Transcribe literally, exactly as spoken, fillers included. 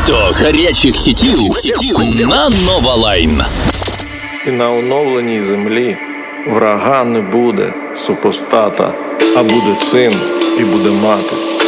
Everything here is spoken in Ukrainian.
Літо гарячих хітів на Нова Лайн. І на оновленій землі врага не буде, супостата, а буде син і буде мати.